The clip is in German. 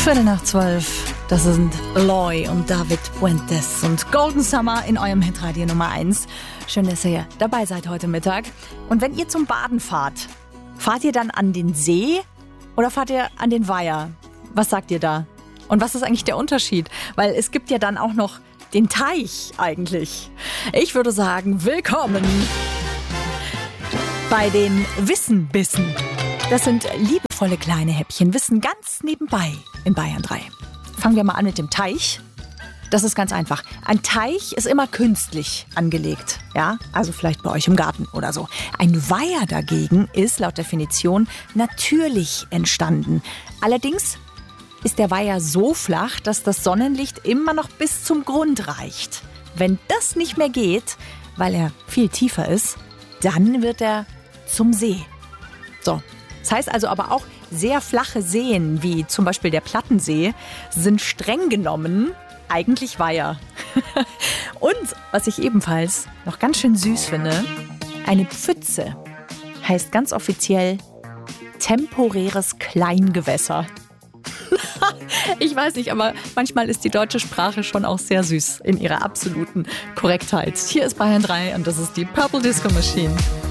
12:15. Das sind Loy und David Puentes und Golden Summer in eurem Hitradio Nummer 1. Schön, dass ihr dabei seid heute Mittag. Und wenn ihr zum Baden fahrt, fahrt ihr dann an den See oder fahrt ihr an den Weiher? Was sagt ihr da? Und was ist eigentlich der Unterschied? Weil es gibt ja dann auch noch den Teich eigentlich. Ich würde sagen, willkommen bei den Wissenbissen. Das sind liebevolle kleine Häppchen, Wissen ganz nebenbei in Bayern 3. Fangen wir mal an mit dem Teich. Das ist ganz einfach. Ein Teich ist immer künstlich angelegt, ja? Also vielleicht bei euch im Garten oder so. Ein Weiher dagegen ist laut Definition natürlich entstanden. Allerdings ist der Weiher so flach, dass das Sonnenlicht immer noch bis zum Grund reicht. Wenn das nicht mehr geht, weil er viel tiefer ist, dann wird er zum See. So. Das heißt also aber auch, sehr flache Seen, wie zum Beispiel der Plattensee, sind streng genommen eigentlich Weiher. Und was ich ebenfalls noch ganz schön süß finde, eine Pfütze heißt ganz offiziell temporäres Kleingewässer. Ich weiß nicht, aber manchmal ist die deutsche Sprache schon auch sehr süß in ihrer absoluten Korrektheit. Hier ist Bayern 3 und das ist die Purple Disco Machine.